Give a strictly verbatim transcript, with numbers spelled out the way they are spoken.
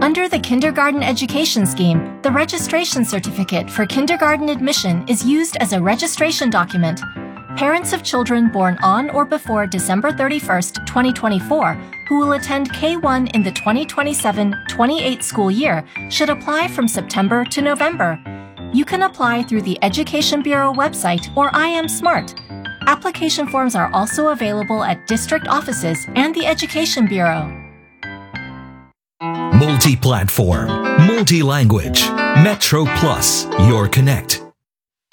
Under the Kindergarten Education Scheme, the registration certificate for kindergarten admission is used as a registration document. Parents of children born on or before December thirty-first, twenty twenty-four, who will attend K one in the twenty twenty-seven twenty-eight school year should apply from September to November. You can apply through the Education Bureau website or I Am Smart. Application forms are also available at district offices and the Education Bureau. Multi-platform, multi-language, Metro Plus, your connect.